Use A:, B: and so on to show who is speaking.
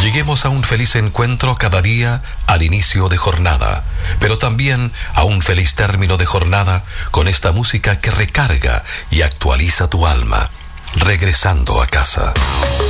A: Lleguemos a un feliz encuentro cada día al inicio de jornada, pero también a un feliz término de jornada con esta música que recarga y actualiza tu alma, regresando a casa.